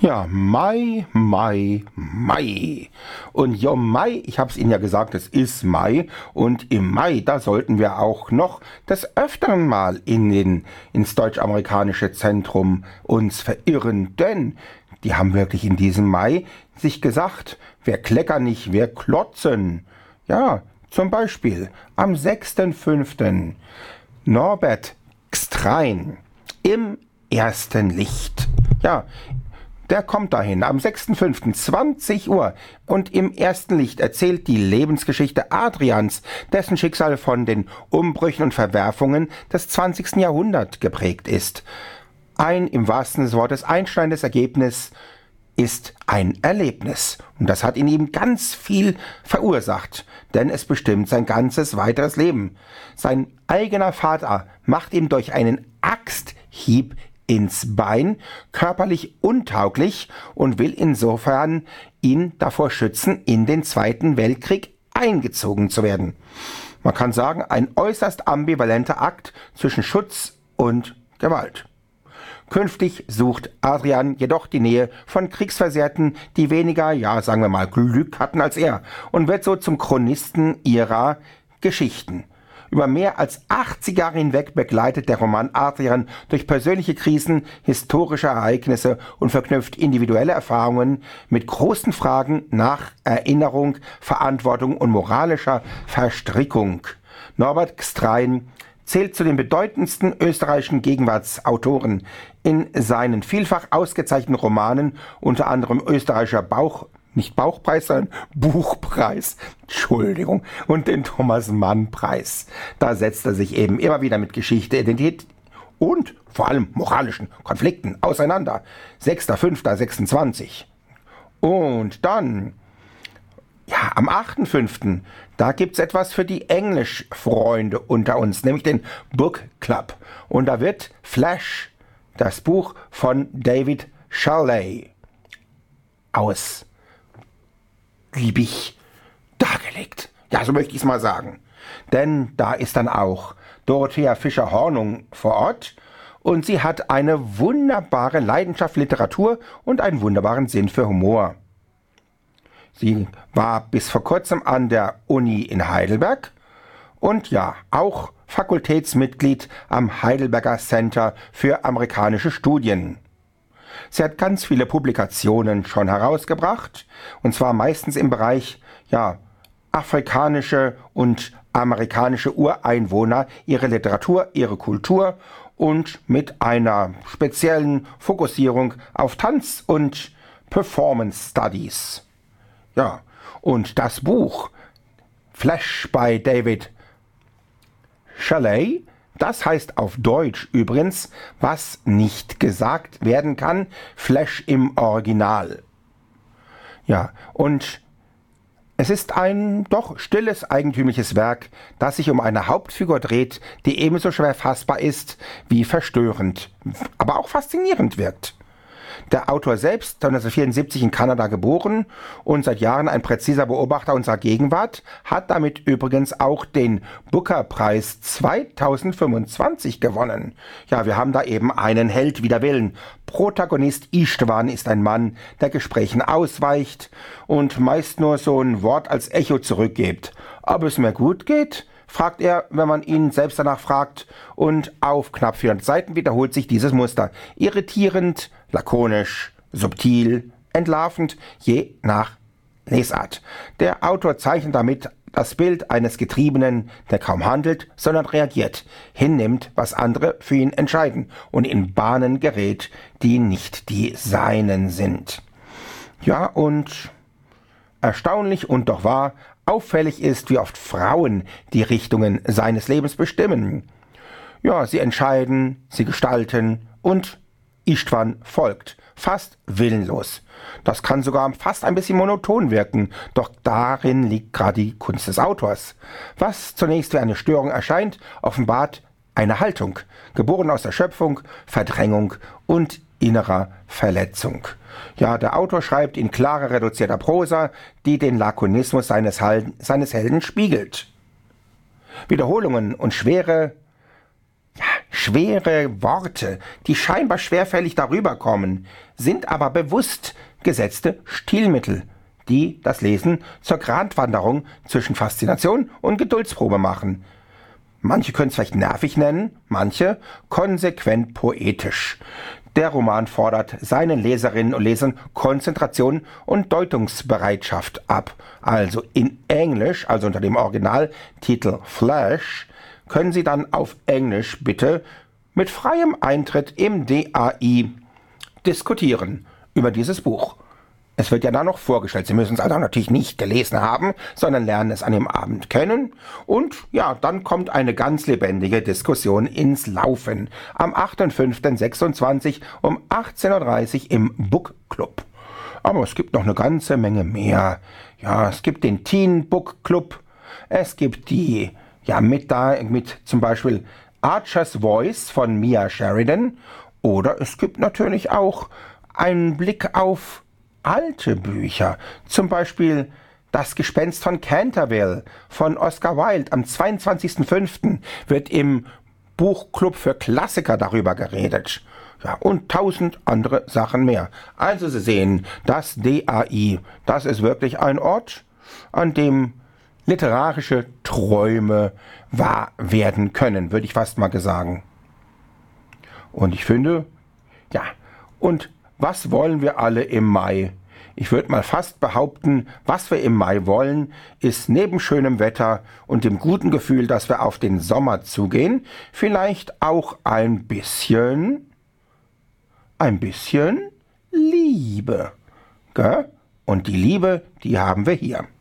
Ja, Mai, Mai, Mai. Und ja, Mai, ich habe es Ihnen ja gesagt, es ist Mai. Und im Mai, da sollten wir auch noch des Öfteren mal ins deutsch-amerikanische Zentrum uns verirren. Denn die haben wirklich in diesem Mai sich gesagt, wir kleckern nicht, wir klotzen. Ja, zum Beispiel am 6.5. Norbert Gstrein im ersten Licht. Ja, der kommt dahin am 6.5. 20 Uhr und im ersten Licht erzählt die Lebensgeschichte Adrians, dessen Schicksal von den Umbrüchen und Verwerfungen des 20. Jahrhunderts geprägt ist. Ein im wahrsten Sinne des Wortes einschneidendes Ergebnis ist ein Erlebnis. Und das hat in ihm ganz viel verursacht, denn es bestimmt sein ganzes weiteres Leben. Sein eigener Vater macht ihm durch einen Axthieb ins Bein körperlich untauglich und will insofern ihn davor schützen, in den Zweiten Weltkrieg eingezogen zu werden. Man kann sagen, ein äußerst ambivalenter Akt zwischen Schutz und Gewalt. Künftig sucht Adrian jedoch die Nähe von Kriegsversehrten, die weniger, ja sagen wir mal, Glück hatten als er, und wird so zum Chronisten ihrer Geschichten. Über mehr als 80 Jahre hinweg begleitet der Roman Adrian durch persönliche Krisen, historische Ereignisse und verknüpft individuelle Erfahrungen mit großen Fragen nach Erinnerung, Verantwortung und moralischer Verstrickung. Norbert Gstrein zählt zu den bedeutendsten österreichischen Gegenwartsautoren. In seinen vielfach ausgezeichneten Romanen, unter anderem österreichischer nicht Bauchpreis, sondern Buchpreis, Entschuldigung, und den Thomas-Mann-Preis. Da setzt er sich eben immer wieder mit Geschichte, Identität und vor allem moralischen Konflikten auseinander. 6.5.26. Und dann, ja, am 8.5., da gibt's etwas für die Englischfreunde unter uns, nämlich den Book Club. Und da wird Flash, das Buch von David Shelley, ausgiebig dargelegt. Ja, so möchte ich es mal sagen. Denn da ist dann auch Dorothea Fischer-Hornung vor Ort und sie hat eine wunderbare Leidenschaft für Literatur und einen wunderbaren Sinn für Humor. Sie war bis vor kurzem an der Uni in Heidelberg und ja, auch Fakultätsmitglied am Heidelberger Center für amerikanische Studien. Sie hat ganz viele Publikationen schon herausgebracht, und zwar meistens im Bereich, ja, afrikanische und amerikanische Ureinwohner, ihre Literatur, ihre Kultur und mit einer speziellen Fokussierung auf Tanz und Performance Studies. Ja, und das Buch Flash bei David Shelley, das heißt auf Deutsch übrigens, was nicht gesagt werden kann, Flash im Original. Ja, und es ist ein doch stilles, eigentümliches Werk, das sich um eine Hauptfigur dreht, die ebenso schwer fassbar ist wie verstörend, aber auch faszinierend wirkt. Der Autor selbst, 1974 in Kanada geboren und seit Jahren ein präziser Beobachter unserer Gegenwart, hat damit übrigens auch den Booker-Preis 2025 gewonnen. Ja, wir haben da eben einen Held wider Willen. Protagonist Istvan ist ein Mann, der Gesprächen ausweicht und meist nur so ein Wort als Echo zurückgibt. Ob es mir gut geht? Fragt er, wenn man ihn selbst danach fragt, und auf knapp 400 Seiten wiederholt sich dieses Muster. Irritierend, lakonisch, subtil, entlarvend, je nach Lesart. Der Autor zeichnet damit das Bild eines Getriebenen, der kaum handelt, sondern reagiert, hinnimmt, was andere für ihn entscheiden und in Bahnen gerät, die nicht die seinen sind. Ja, und erstaunlich und doch wahr, auffällig ist, wie oft Frauen die Richtungen seines Lebens bestimmen. Ja, sie entscheiden, sie gestalten und Istvan folgt, fast willenlos. Das kann sogar fast ein bisschen monoton wirken, doch darin liegt gerade die Kunst des Autors. Was zunächst wie eine Störung erscheint, offenbart eine Haltung, geboren aus der Schöpfung, Verdrängung und innerer Verletzung. Ja, der Autor schreibt in klarer, reduzierter Prosa, die den Lakonismus seines Helden spiegelt. Wiederholungen und schwere schwere Worte, die scheinbar schwerfällig darüber kommen, sind aber bewusst gesetzte Stilmittel, die das Lesen zur Gratwanderung zwischen Faszination und Geduldsprobe machen. Manche können es vielleicht nervig nennen, manche konsequent poetisch. Der Roman fordert seinen Leserinnen und Lesern Konzentration und Deutungsbereitschaft ab. Also in Englisch, also unter dem Originaltitel Flash, können Sie dann auf Englisch bitte mit freiem Eintritt im DAI diskutieren über dieses Buch. Es wird ja dann noch vorgestellt. Sie müssen es also natürlich nicht gelesen haben, sondern lernen es an dem Abend kennen. Und ja, dann kommt eine ganz lebendige Diskussion ins Laufen. Am 8.5.26 um 18.30 Uhr im Book Club. Aber es gibt noch eine ganze Menge mehr. Ja, es gibt den Teen Book Club. Es gibt die, ja, mit zum Beispiel Archer's Voice von Mia Sheridan. Oder es gibt natürlich auch einen Blick auf alte Bücher, zum Beispiel Das Gespenst von Canterville von Oscar Wilde. Am 22.05. wird im Buchclub für Klassiker darüber geredet. Ja, und 1000 andere Sachen mehr. Also Sie sehen, das DAI, das ist wirklich ein Ort, an dem literarische Träume wahr werden können, würde ich fast mal sagen. Und ich finde, ja, und was wollen wir alle im Mai? Ich würde mal fast behaupten, was wir im Mai wollen, ist neben schönem Wetter und dem guten Gefühl, dass wir auf den Sommer zugehen, vielleicht auch ein bisschen Liebe. Gell? Und die Liebe, die haben wir hier.